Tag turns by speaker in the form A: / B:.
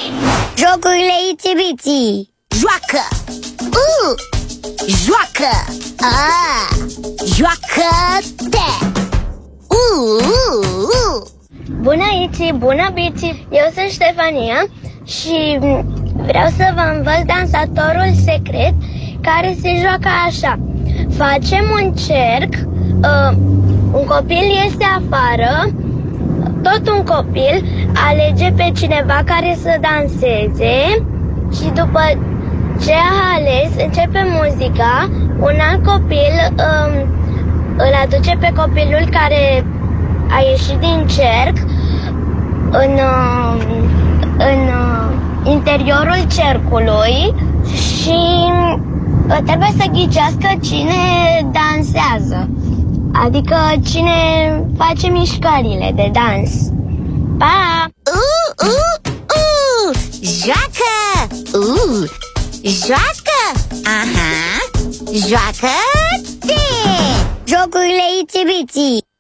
A: Jocurile Itsy-Bitsy.
B: Joacă! Joacă! Joacă-te!
A: Bună Itsy, bună Bitsy. Eu sunt Ștefania și vreau să vă învăț dansatorul secret, care se joacă așa. Facem un cerc, un copil iese afară, tot un copil alege pe cineva care să danseze și după ce a ales, începe muzica, un alt copil îl aduce pe copilul care a ieșit din cerc în interiorul cercului și trebuie să ghicească cine dansează, adică cine face mișcările de dans. Pa!
B: Joacă! Joacă! Aha! Joacă-te!
A: Jocurile Itsy-Bitsy.